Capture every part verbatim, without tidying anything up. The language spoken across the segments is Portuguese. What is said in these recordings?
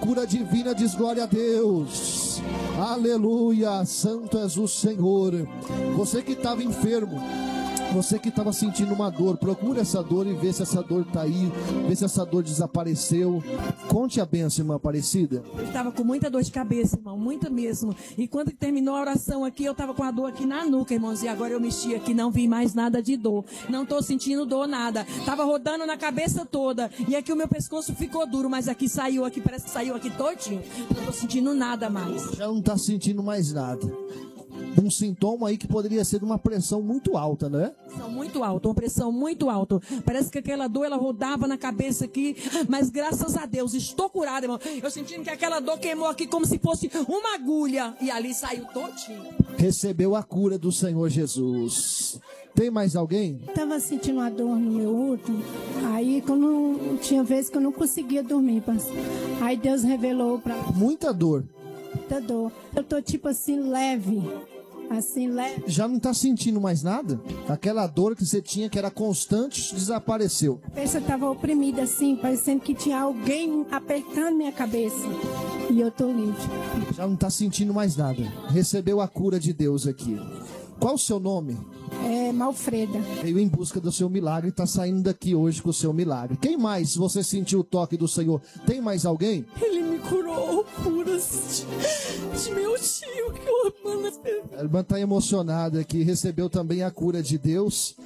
cura divina, diz glória a Deus. Aleluia, santo és o Senhor. Você que estava enfermo, você que estava sentindo uma dor, procure essa dor e vê se essa dor está aí, vê se essa dor desapareceu. Conte a bênção, irmã Aparecida. Eu estava com muita dor de cabeça, irmão, muita mesmo. E quando terminou a oração aqui, eu estava com a dor aqui na nuca, irmãos. E agora eu mexi aqui, não vi mais nada de dor. Não estou sentindo dor, nada. Estava rodando na cabeça toda. E aqui o meu pescoço ficou duro, mas aqui saiu, aqui parece que saiu aqui todinho. Não estou sentindo nada mais. Já não está sentindo mais nada. Um sintoma aí que poderia ser de uma pressão muito alta, não é? Pressão muito alta, uma pressão muito alta. Parece que aquela dor, ela rodava na cabeça aqui, mas graças a Deus, estou curada, irmão. Eu sentindo que aquela dor queimou aqui como se fosse uma agulha, e ali saiu todinho. Recebeu a cura do Senhor Jesus. Tem mais alguém? Estava sentindo uma dor no meu útero, aí quando tinha vezes que eu não conseguia dormir, pastor. Aí Deus revelou para mim. Muita dor. Muita dor. Eu tô tipo assim, leve. Assim, leve. Já não tá sentindo mais nada? Aquela dor que você tinha, que era constante, desapareceu. A cabeça tava oprimida assim, parecendo que tinha alguém apertando minha cabeça. E eu tô livre. Já não tá sentindo mais nada. Recebeu a cura de Deus aqui. Qual o seu nome? É Malfreda. Veio em busca do seu milagre e está saindo daqui hoje com o seu milagre. Quem mais você sentiu o toque do Senhor? Tem mais alguém? Ele me curou curas de, de meu tio, que eu amo. A irmã está emocionada aqui, recebeu também a cura de Deus.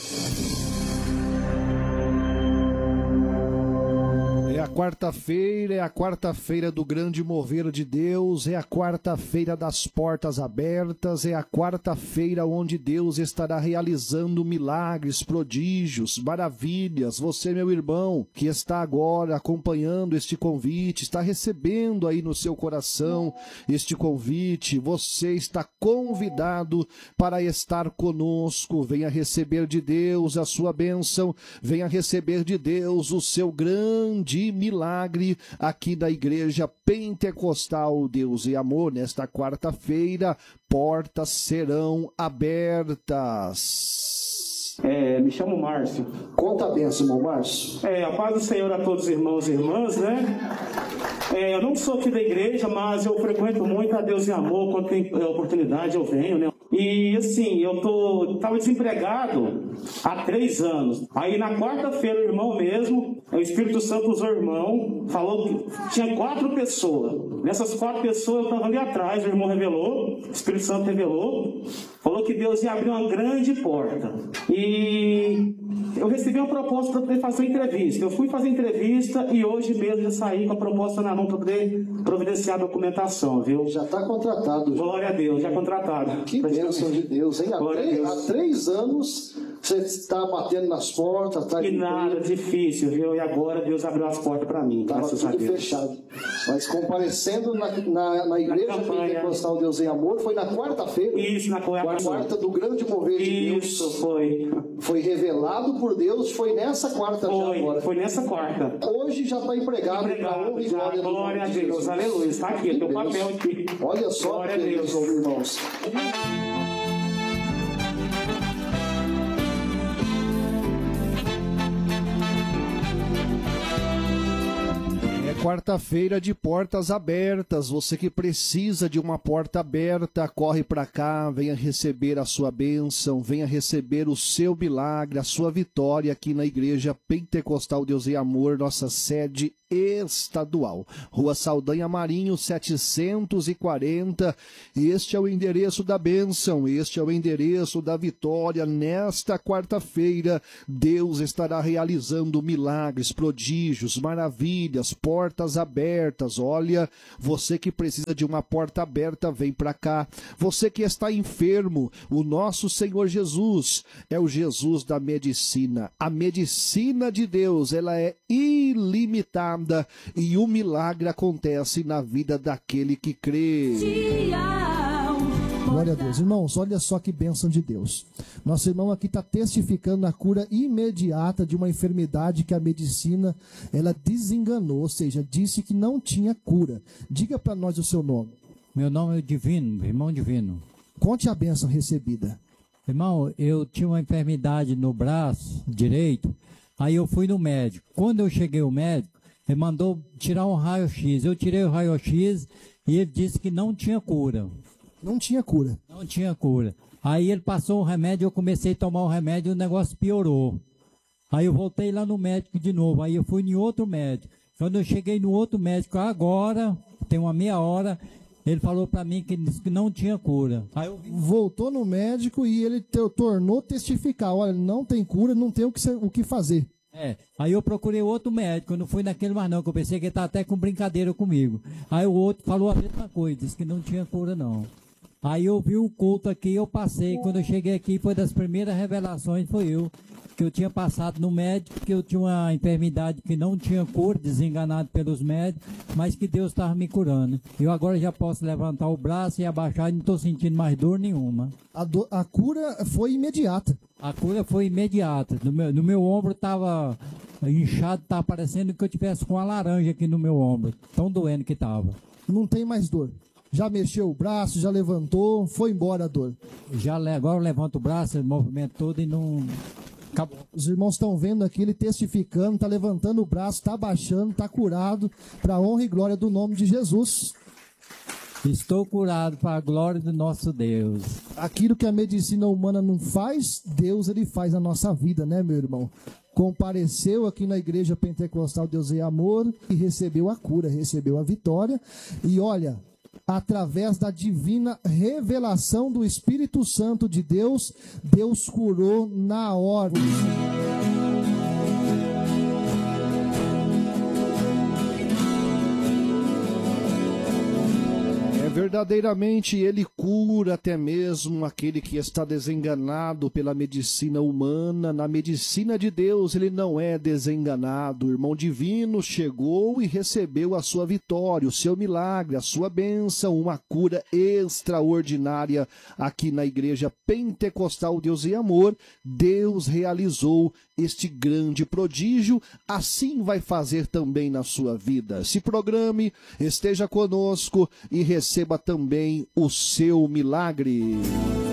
É a quarta-feira, é a quarta-feira do grande mover de Deus, é a quarta-feira das portas abertas, é a quarta-feira onde Deus estará realizando milagres, prodígios, maravilhas. Você, meu irmão, que está agora acompanhando este convite, está recebendo aí no seu coração este convite, você está convidado para estar conosco. Venha receber de Deus a sua bênção, venha receber de Deus o seu grande milagre aqui da Igreja Pentecostal Deus e Amor. Nesta quarta-feira, portas serão abertas. É, me chamo Márcio. Conta a bênção, irmão Márcio. É, a paz do Senhor a todos os irmãos e irmãs, né? É, eu não sou aqui da igreja, mas eu frequento muito a Deus e Amor. Quando tem oportunidade eu venho, né? E assim, eu tô, tava desempregado há três anos. Aí na quarta-feira o irmão mesmo, o Espírito Santo usou o irmão, falou que tinha quatro pessoas. Nessas quatro pessoas eu estava ali atrás, o irmão revelou, o Espírito Santo revelou, falou que Deus ia abrir uma grande porta. E eu recebi uma proposta para poder fazer uma entrevista. Eu fui fazer entrevista e hoje mesmo já saí com a proposta na mão para poder providenciar a documentação, viu? Já está contratado. Glória a Deus, já contratado. Que bênção de Deus, hein? Há três, há três anos você está batendo nas portas, está E nada, difícil, viu? E agora Deus abriu as portas para mim, Estava graças a tudo Deus. fechado. Mas comparecendo na, na, na igreja Pentecostal Deus em Amor, foi na quarta-feira. Isso, na quarta. quarta do grande mover de Deus. Isso, foi. Foi revelado por Deus, foi nessa quarta Foi, já agora. foi nessa quarta. Hoje já está empregado, Empregado, para honra e já, glória do glória a nome de Deus, Jesus. aleluia. Está aqui, tem o papel aqui. Olha só, Glória a queridos Deus. irmãos. Quarta-feira de portas abertas. Você que precisa de uma porta aberta, corre para cá, venha receber a sua bênção, venha receber o seu milagre, a sua vitória aqui na Igreja Pentecostal Deus e Amor, nossa sede estadual. Rua Saldanha Marinho, setecentos e quarenta. Este é o endereço da bênção, este é o endereço da vitória. Nesta quarta-feira, Deus estará realizando milagres, prodígios, maravilhas, portas abertas. Olha, você que precisa de uma porta aberta, vem para cá. Você que está enfermo, o nosso Senhor Jesus é o Jesus da medicina. A medicina de Deus, ela é ilimitada. E o milagre acontece na vida daquele que crê. Glória a Deus. Irmãos, olha só que bênção de Deus. Nosso irmão aqui está testificando a cura imediata de uma enfermidade que a medicina ela desenganou, ou seja, disse que não tinha cura. Diga para nós o seu nome. Meu nome é Divino, irmão Divino. Conte a bênção recebida. Irmão, eu tinha uma enfermidade no braço direito, aí eu fui no médico. Quando eu cheguei ao médico, Ele mandou tirar um raio-x. Eu tirei o raio-x e ele disse que não tinha cura. Não tinha cura. Não tinha cura. Aí ele passou o remédio, eu comecei a tomar o remédio e o negócio piorou. Aí eu voltei lá no médico de novo. Aí eu fui em outro médico. Quando eu cheguei no outro médico agora, tem uma meia hora, ele falou para mim que disse que não tinha cura. Aí eu... Voltou no médico e ele te, tornou testificar. Olha, não tem cura, não tem o que, o que fazer. É, aí eu procurei outro médico, eu não fui naquele mais não, que eu pensei que ele estava até com brincadeira comigo. Aí o outro falou a mesma coisa, disse que não tinha cura não. Aí eu vi o culto aqui, eu passei, quando eu cheguei aqui foi das primeiras revelações, foi eu, que eu tinha passado no médico, que eu tinha uma enfermidade que não tinha cura, desenganado pelos médicos, mas que Deus estava me curando. Eu agora já posso levantar o braço e abaixar e não estou sentindo mais dor nenhuma. A, do, a cura foi imediata. A cura foi imediata. No meu, no meu ombro estava inchado, estava parecendo que eu tivesse com uma laranja aqui no meu ombro. Tão doendo que estava. Não tem mais dor. Já mexeu o braço, já levantou, foi embora a dor. Já, agora eu levanto o braço, o movimento todo e não... Acabou. Os irmãos estão vendo aqui ele testificando, está levantando o braço, está abaixando, está curado, para a honra e glória do nome de Jesus. Estou curado para a glória do nosso Deus. Aquilo que a medicina humana não faz, Deus ele faz na nossa vida, né, meu irmão? Compareceu aqui na igreja pentecostal Deus é Amor e recebeu a cura, recebeu a vitória. E olha, através da divina revelação do Espírito Santo de Deus, Deus curou na hora. Verdadeiramente ele cura até mesmo aquele que está desenganado pela medicina humana. Na medicina de Deus ele não é desenganado. O irmão divino chegou e recebeu a sua vitória, o seu milagre, a sua bênção, uma cura extraordinária aqui na igreja pentecostal Deus e Amor. Deus realizou este grande prodígio, assim vai fazer também na sua vida. Se programe, esteja conosco e receba também o seu milagre.